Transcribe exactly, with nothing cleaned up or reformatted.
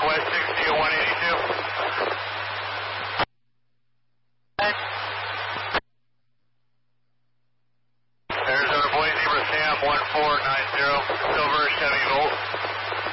West sixty oh one eighty-two. Arizona Boy Zebra Sam one four nine zero, Silver seventy volt.